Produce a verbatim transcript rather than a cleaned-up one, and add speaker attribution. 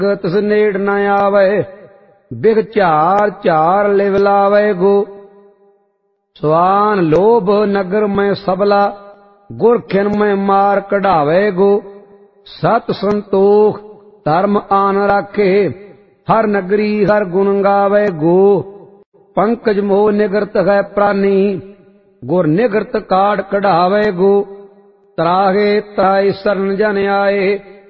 Speaker 1: ਤਿਸ ਨੇੜ ਨ ਆਵੈ। ਬਿਖ ਝਾਰ ਝਾਰ ਲਿਵ ਲਾਵੈ ਗੋ। ਸਵਾਨ ਲੋਭ ਨਗਰ ਮੈਂ ਸਬਲਾ, ਗੁਰ ਖਿਨ ਮੈਂ ਮਾਰ ਕਢਾਵੈ ਗੋ। ਸਤ ਸੰਤੋਖ ਧਰਮ ਆਨ ਰਾਖੇ, ਹਰ ਨਗਰੀ ਹਰ ਗੁਣ ਗਾਵੈ ਗੋ। ਪੰਕਜ ਮੋਹ ਨਿਗਰਤ ਹੈ ਪ੍ਰਾਨੀ, ਗੁਰ ਨਿਗਰਤ ਕਾਢ ਕਢਾਵੈ ਗੋ। ਤਰਾਹੇ ਤਰਾਇ ਸਰਨ ਜਨ ਆਏ,